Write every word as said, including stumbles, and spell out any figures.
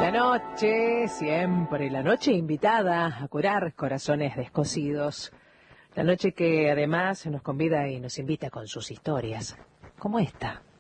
La noche, siempre la noche invitada a curar corazones descosidos. La noche que además nos convida y nos invita con sus historias, como esta.